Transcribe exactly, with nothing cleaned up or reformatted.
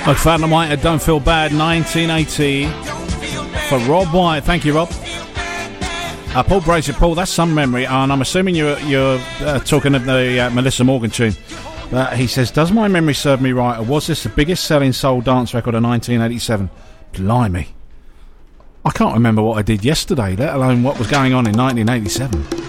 McFadden and White, Don't Feel Bad, nineteen eighty. For Rob White. Thank you, Rob. Uh, Paul Brazier, Paul, that's some memory, and I'm assuming you're, you're uh, talking of the uh, Melissa Morgan tune. Uh, he says, does my memory serve me right, or was this the biggest selling soul dance record of nineteen eighty-seven? Blimey. I can't remember what I did yesterday, let alone what was going on in nineteen eighty-seven.